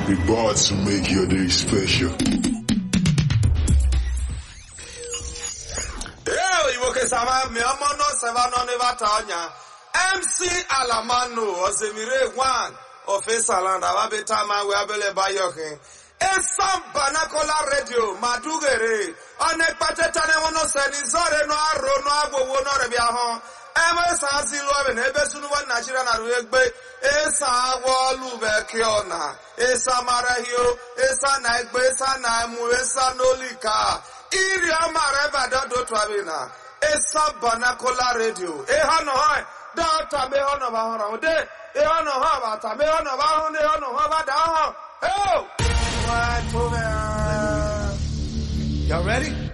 We bought to make your day special. Sama mi omo no sevano never tanya. MC Alamano Osemire one officer land abeta man we abele bayokin. Esam Banakola Radio Madugere onek pateta ne wono seni zore no aro no agbowo no rebia ho. Eme sa silu ebe ebe sunu wan Nigeria na ruegbe esa wolu be kiona. Esa marahio esa na egbe esa na emu esa nolika. Iri amare bada do twabina. Esa Banakola Radio. Ehano hai. Data me hono ba hono de. Ehano ha ba ta me hono ba hono ehano ha ba da ho. Oh! What over? Y'all ready?